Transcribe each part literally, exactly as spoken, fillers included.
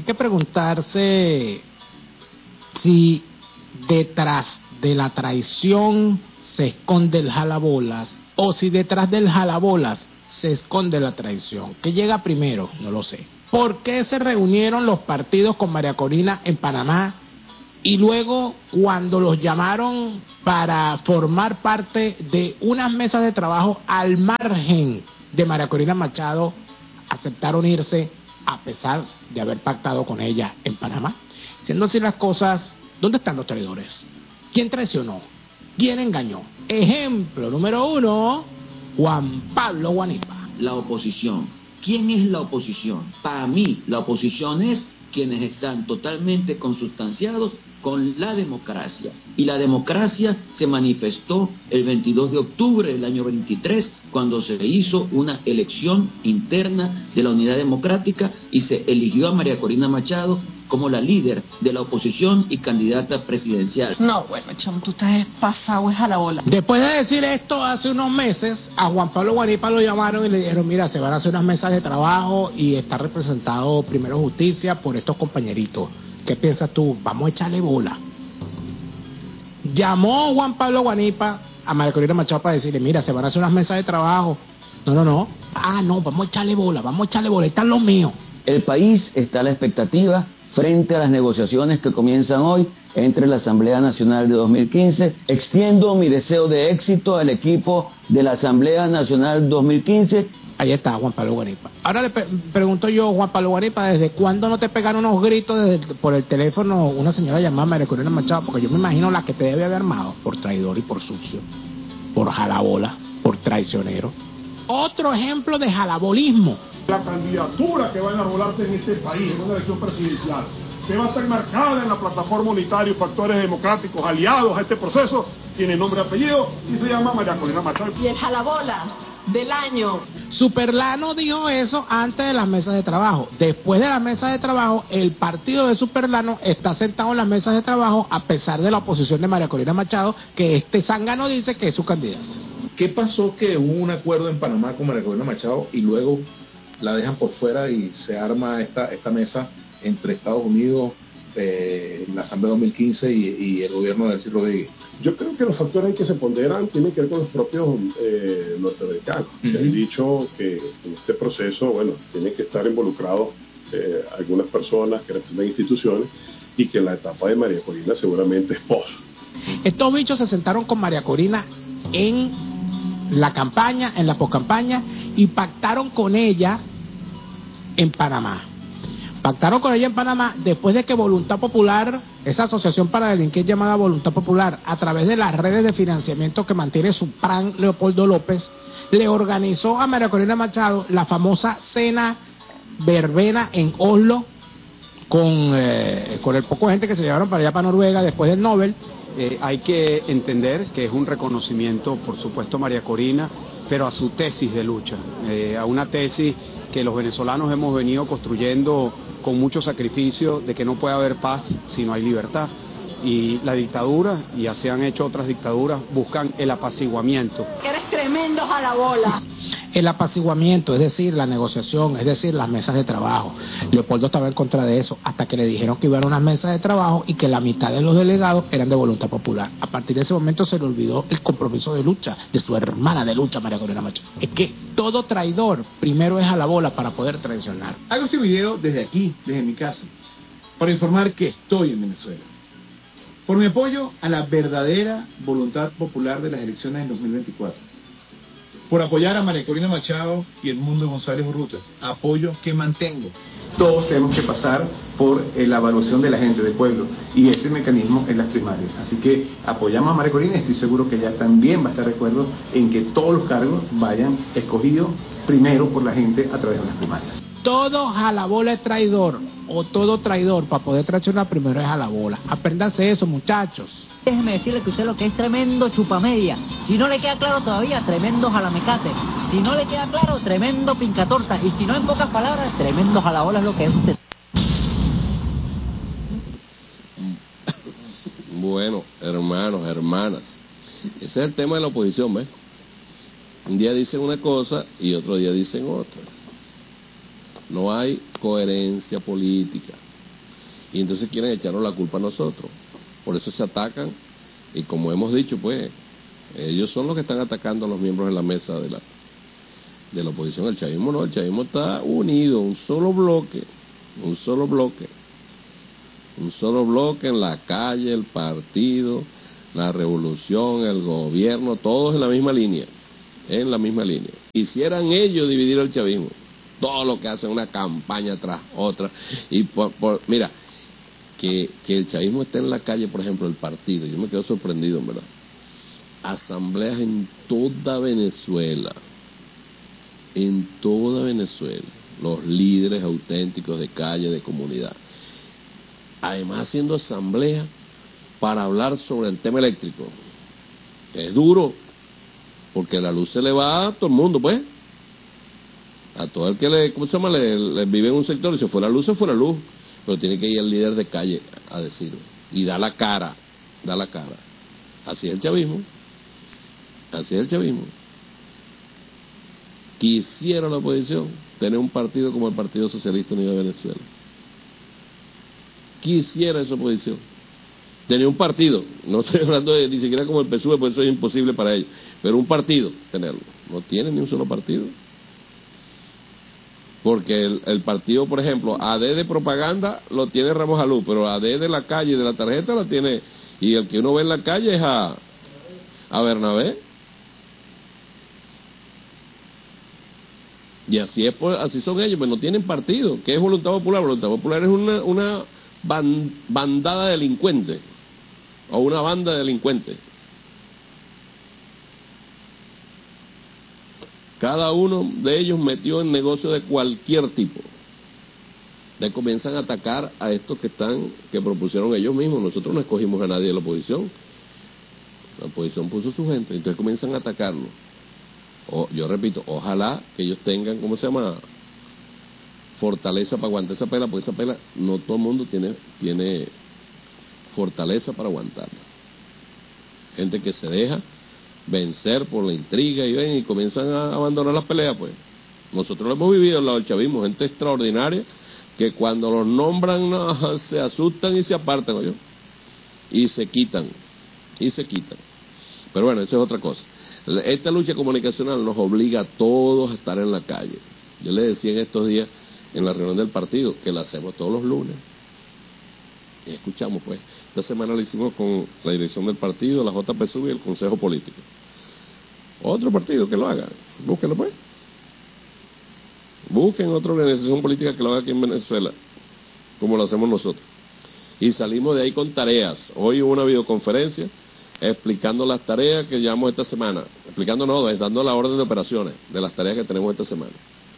que preguntarse si detrás de la traición se esconde el jalabolas o si detrás del jalabolas se esconde la traición. ¿Qué llega primero? No lo sé. ¿Por qué se reunieron los partidos con María Corina en Panamá y luego cuando los llamaron para formar parte de unas mesas de trabajo al margen de María Corina Machado aceptaron irse a pesar de haber pactado con ella en Panamá? Siendo así las cosas, ¿dónde están los traidores? ¿Quién traicionó? ¿Quién engañó? Ejemplo número uno, Juan Pablo Guanipa. La oposición. ¿Quién es la oposición? Para mí, la oposición es quienes están totalmente consustanciados con la democracia. Y la democracia se manifestó el veintidós de octubre del año veintitrés, cuando se hizo una elección interna de la Unidad Democrática y se eligió a María Corina Machado como la líder de la oposición y candidata presidencial. No, bueno, chamo, tú estás pasado es a la bola. Después de decir esto hace unos meses, a Juan Pablo Guanipa lo llamaron y le dijeron, mira, se van a hacer unas mesas de trabajo y está representado Primero Justicia por estos compañeritos. ¿Qué piensas tú? Vamos a echarle bola. Llamó Juan Pablo Guanipa a María Corina Machado para decirle, mira, se van a hacer unas mesas de trabajo. No, no, no. Ah, no, vamos a echarle bola, vamos a echarle bola, están los míos. El país está a la expectativa frente a las negociaciones que comienzan hoy entre la Asamblea Nacional de dos mil quince. Extiendo mi deseo de éxito al equipo de la Asamblea Nacional dos mil quince. Ahí está Juan Pablo Guanipa. Ahora le pe- pregunto yo, Juan Pablo Guanipa, ¿desde cuándo no te pegaron unos gritos desde, por el teléfono una señora llamada María Corina Machado? Porque yo me imagino la que te debe haber armado por traidor y por sucio, por jalabola, por traicionero. Otro ejemplo de jalabolismo. La candidatura que va a enarbolarse en este país en una elección presidencial que va a estar marcada en la plataforma unitaria y factores democráticos aliados a este proceso, tiene nombre y apellido y se llama María Corina Machado. Y el jalabola del año. Superlano dijo eso antes de las mesas de trabajo. Después de las mesas de trabajo, el partido de Superlano está sentado en las mesas de trabajo a pesar de la oposición de María Corina Machado, que este zángano dice que es su candidato. ¿Qué pasó que hubo un acuerdo en Panamá con María Corina Machado y luego la dejan por fuera y se arma esta, esta mesa entre Estados Unidos, eh, la Asamblea dos mil quince y, y el gobierno de Delcy Rodríguez? Yo creo que los factores que se ponderan tienen que ver con los propios eh, norteamericanos, uh-huh. que han dicho que en este proceso, bueno, tienen que estar involucrados eh, algunas personas que representan instituciones y que la etapa de María Corina seguramente es post. Estos bichos se sentaron con María Corina en la campaña, en la poscampaña, y pactaron con ella en Panamá. Pactaron con ella en Panamá después de que Voluntad Popular, esa asociación para delinquir llamada Voluntad Popular, a través de las redes de financiamiento que mantiene su plan Leopoldo López, le organizó a María Corina Machado la famosa cena verbena en Oslo con, eh, con el poco gente que se llevaron para allá para Noruega después del Nobel. Eh, hay que entender que es un reconocimiento, por supuesto, a María Corina, pero a su tesis de lucha, eh, a una tesis que los venezolanos hemos venido construyendo con mucho sacrificio, de que no puede haber paz si no hay libertad. Y la dictadura, y ya se han hecho otras dictaduras, buscan el apaciguamiento. Eres tremendo jalabola. El apaciguamiento, es decir, la negociación, es decir, las mesas de trabajo. Leopoldo estaba en contra de eso, hasta que le dijeron que iban a unas mesas de trabajo y que la mitad de los delegados eran de Voluntad Popular. A partir de ese momento se le olvidó el compromiso de lucha de su hermana de lucha, María Corina Machado. Es que todo traidor primero es jalabola para poder traicionar. Hago este video desde aquí, desde mi casa, para informar que estoy en Venezuela. Por mi apoyo a la verdadera voluntad popular de las elecciones del dos mil veinticuatro. Por apoyar a María Corina Machado y el Mundo González Urrutia. Apoyo que mantengo. Todos tenemos que pasar por eh, la evaluación de la gente, del pueblo, y ese mecanismo es las primarias. Así que apoyamos a María Corina y estoy seguro que ella también va a estar de acuerdo en que todos los cargos vayan escogidos primero por la gente a través de las primarias. Todo jalabola es traidor, o todo traidor para poder traicionar primero es jalabola. Apréndase eso, muchachos. Déjeme decirle que usted lo que es tremendo chupamedia. Si no le queda claro todavía, tremendo jalamecate. Si no le queda claro, tremendo pincatorta. Y si no, en pocas palabras, tremendo jalabola es lo que es usted. Bueno, hermanos, hermanas, ese es el tema de la oposición, ¿ves? Un día dicen una cosa y otro día dicen otra. No hay coherencia política. y entonces quieren echarnos la culpa a nosotros. Por eso se atacan, y como hemos dicho, pues, ellos son los que están atacando a los miembros de la mesa de la, de la oposición. El chavismo no, el chavismo está unido, un solo bloque, un solo bloque, un solo bloque en la calle, el partido, la revolución, el gobierno, todos en la misma línea, en la misma línea. Quisieran ellos dividir el chavismo, todo lo que hacen, una campaña tras otra, y por, por mira, que, que el chavismo esté en la calle, por ejemplo, el partido, yo me quedo sorprendido, en verdad. Asambleas en toda Venezuela, en toda Venezuela, los líderes auténticos de calle, de comunidad, además haciendo asamblea para hablar sobre el tema eléctrico. Es duro, porque la luz se le va a todo el mundo, pues, a todo el que le, ¿cómo se llama?, le, le vive en un sector, y si fue la luz, se fue la luz, pero tiene que ir el líder de calle a decirlo, y da la cara, da la cara. Así es el chavismo, así es el chavismo. Quisiera la oposición tener un partido como el Partido Socialista Unido de Venezuela. Quisiera esa oposición tener un partido, no estoy hablando de, ni siquiera como el P S U V, pues eso es imposible para ellos, pero un partido, tenerlo. No tienen ni un solo partido. Porque el, el partido, por ejemplo, A D de propaganda lo tiene Ramos Alú, pero A D de la calle, de la tarjeta, la tiene, y el que uno ve en la calle es a, a Bernabé. Y así es, pues, así son ellos, pues no tienen partido. ¿Qué es Voluntad Popular? Voluntad Popular es una, una ban, bandada de delincuentes, o una banda de delincuentes. Cada uno de ellos metió en negocio de cualquier tipo. Le comienzan a atacar a estos que están, que propusieron ellos mismos. Nosotros no escogimos a nadie de la oposición. La oposición puso su gente, entonces comienzan a atacarlo. O, yo repito, ojalá que ellos tengan, ¿cómo se llama?, fortaleza para aguantar esa pela, porque esa pela no todo el mundo tiene, tiene fortaleza para aguantarla. Gente que se deja vencer por la intriga y ven y comienzan a abandonar las peleas, pues. Nosotros lo hemos vivido al lado del chavismo, gente extraordinaria que cuando los nombran no, se asustan y se apartan, ¿oyó? Y se quitan, y se quitan. Pero bueno, eso es otra cosa. Esta lucha comunicacional nos obliga a todos a estar en la calle. Yo les decía en estos días, en la reunión del partido, que la hacemos todos los lunes. Y escuchamos, pues. Esta semana la hicimos con la dirección del partido, la J P S U V y el Consejo Político. Otro partido que lo haga, búsquenlo, pues. Busquen otra organización política que lo haga aquí en Venezuela, como lo hacemos nosotros. Y salimos de ahí con tareas. Hoy hubo una videoconferencia explicando las tareas que llevamos esta semana. Explicando no, es dando la orden de operaciones de las tareas que tenemos esta semana.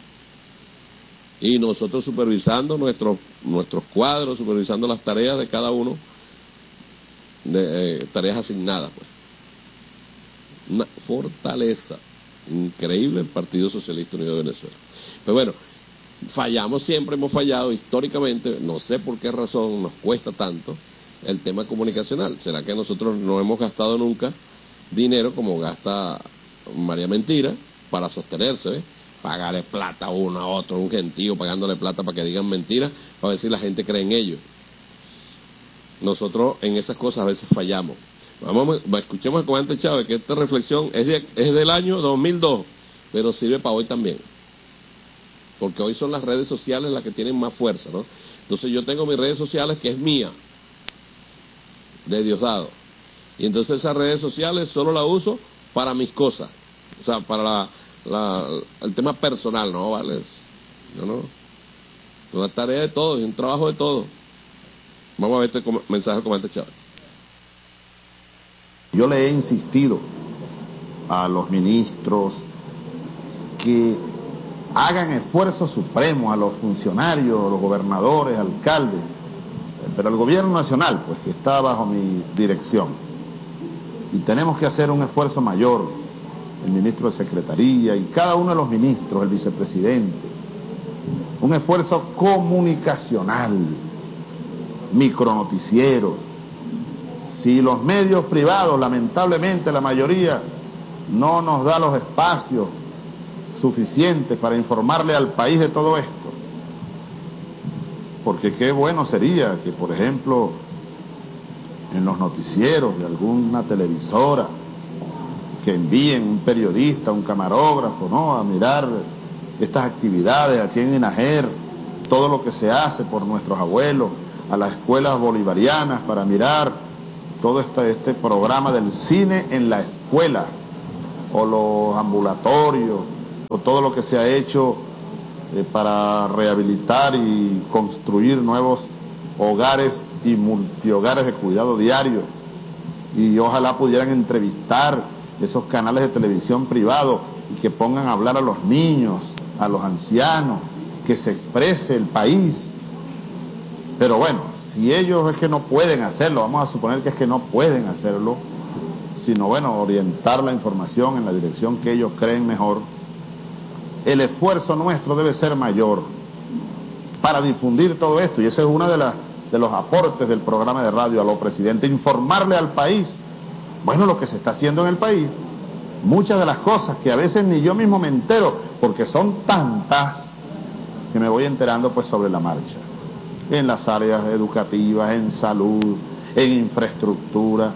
Y nosotros supervisando nuestros nuestros cuadros, supervisando las tareas de cada uno, de eh, tareas asignadas, pues. Una fortaleza increíble el Partido Socialista Unido de Venezuela. Pero bueno, fallamos siempre, hemos fallado históricamente, no sé por qué razón nos cuesta tanto el tema comunicacional. ¿Será que nosotros no hemos gastado nunca dinero como gasta María Mentira para sostenerse, ¿ves? Pagarle plata a uno a otro, un gentío pagándole plata para que digan mentiras, para ver si la gente cree en ellos. Nosotros en esas cosas a veces fallamos. Vamos, escuchemos al comandante Chávez, que esta reflexión es, de, es del año dos mil dos, pero sirve para hoy también. Porque hoy son las redes sociales las que tienen más fuerza, ¿no? Entonces yo tengo mis redes sociales, que es mía, de Diosdado. Y entonces esas redes sociales solo las uso para mis cosas. O sea, para la... La, el tema personal, no, vale, no, no, una tarea de todos, un trabajo de todos. Vamos a ver este mensaje del comandante Chávez. Yo le he insistido a los ministros que hagan esfuerzo supremo, a los funcionarios, a los gobernadores, alcaldes, pero el gobierno nacional, pues, que está bajo mi dirección, y tenemos que hacer un esfuerzo mayor. El ministro de Secretaría y cada uno de los ministros, el vicepresidente, un esfuerzo comunicacional, micronoticieros. Si los medios privados, lamentablemente la mayoría, no nos da los espacios suficientes para informarle al país de todo esto, porque qué bueno sería que, por ejemplo, en los noticieros de alguna televisora, que envíen un periodista, un camarógrafo, ¿no?, a mirar estas actividades aquí en Inajer, todo lo que se hace por nuestros abuelos, a las escuelas bolivarianas para mirar todo este, este programa del cine en la escuela, o los ambulatorios, o todo lo que se ha hecho eh, para rehabilitar y construir nuevos hogares y multihogares de cuidado diario. Y ojalá pudieran entrevistar esos canales de televisión privados y que pongan a hablar a los niños, a los ancianos, que se exprese el país. Pero bueno, si ellos es que no pueden hacerlo, vamos a suponer que es que no pueden hacerlo, sino bueno, orientar la información en la dirección que ellos creen mejor, el esfuerzo nuestro debe ser mayor para difundir todo esto, y ese es uno de, las, de los aportes del programa de radio a lo presidente, informarle al país, bueno, lo que se está haciendo en el país, muchas de las cosas que a veces ni yo mismo me entero, porque son tantas que me voy enterando pues sobre la marcha, en las áreas educativas, en salud, en infraestructura,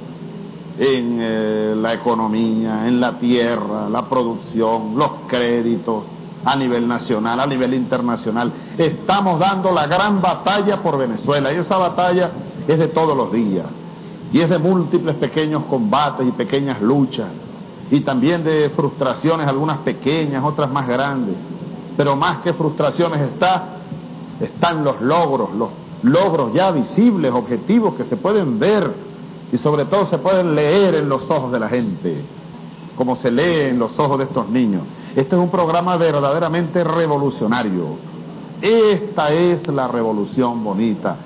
en eh, la economía, en la tierra, la producción, los créditos, a nivel nacional, a nivel internacional. Estamos dando la gran batalla por Venezuela, y esa batalla es de todos los días, y es de múltiples pequeños combates y pequeñas luchas, y también de frustraciones, algunas pequeñas, otras más grandes, pero más que frustraciones está, están los logros, los logros ya visibles, objetivos que se pueden ver, y sobre todo se pueden leer en los ojos de la gente, como se lee en los ojos de estos niños. Este es un programa verdaderamente revolucionario. Esta es la revolución bonita.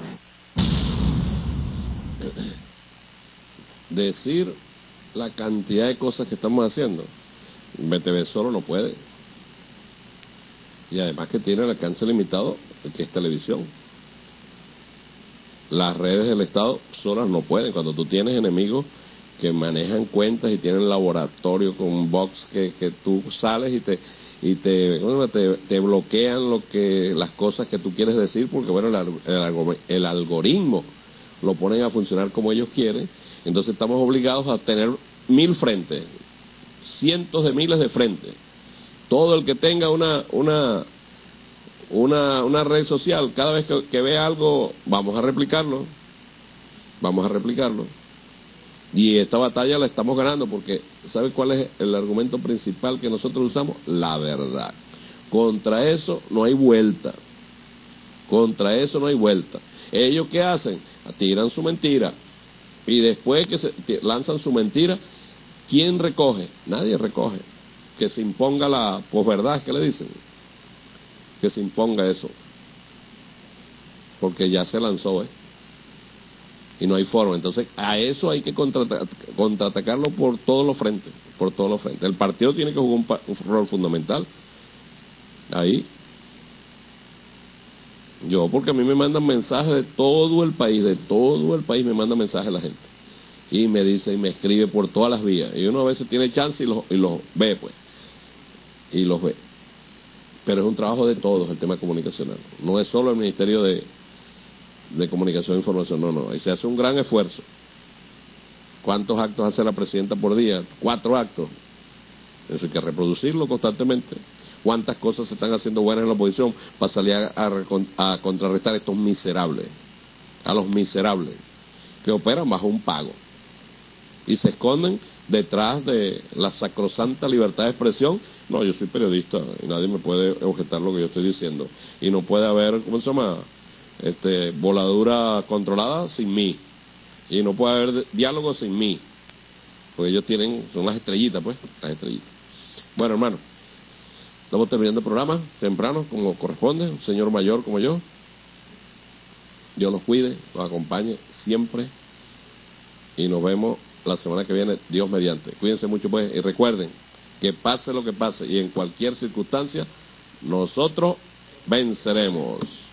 Decir la cantidad de cosas que estamos haciendo, B T V solo no puede. Y además que tiene el alcance limitado, que es televisión. Las redes del Estado solas no pueden. Cuando tú tienes enemigos que manejan cuentas y tienen laboratorio con un box que, que tú sales y te y te, bueno, te te bloquean lo que las cosas que tú quieres decir, porque bueno, el, el, el algoritmo lo ponen a funcionar como ellos quieren. Entonces estamos obligados a tener mil frentes, cientos de miles de frentes. Todo el que tenga una una una una red social, cada vez que, que vea algo, vamos a replicarlo, vamos a replicarlo. Y esta batalla la estamos ganando porque, ¿sabe cuál es el argumento principal que nosotros usamos? La verdad. Contra eso no hay vuelta. Contra eso no hay vuelta. ¿Ellos qué hacen? Tiran su mentira. Y después que se lanzan su mentira, ¿quién recoge? Nadie recoge. Que se imponga la posverdad, ¿qué le dicen? Que se imponga eso. Porque ya se lanzó, ¿eh? Y no hay forma. Entonces a eso hay que contraata- contraatacarlo por todos los frentes, por todos los frentes. El partido tiene que jugar un, pa- un rol fundamental ahí. Yo, porque a mí me mandan mensajes de todo el país, de todo el país me manda mensajes la gente, y me dice y me escribe por todas las vías, y uno a veces tiene chance y los y los ve, pues, y los ve. Pero es un trabajo de todos el tema comunicacional, no es solo el Ministerio de de Comunicación e Información, no, no, ahí se hace un gran esfuerzo. ¿Cuántos actos hace la presidenta por día? Cuatro actos. Eso hay que reproducirlo constantemente. ¿Cuántas cosas se están haciendo buenas en la oposición para salir a, a, a contrarrestar a estos miserables, a los miserables que operan bajo un pago y se esconden detrás de la sacrosanta libertad de expresión? No, yo soy periodista y nadie me puede objetar lo que yo estoy diciendo, y no puede haber, ¿cómo se llama?, este, voladura controlada sin mí, y no puede haber diálogo sin mí, porque ellos tienen, son las estrellitas, pues, las estrellitas. Bueno, hermano, estamos terminando el programa temprano, como corresponde, un señor mayor como yo. Dios los cuide, los acompañe siempre, y nos vemos la semana que viene, Dios mediante. Cuídense mucho, pues, y recuerden que pase lo que pase y en cualquier circunstancia, nosotros venceremos.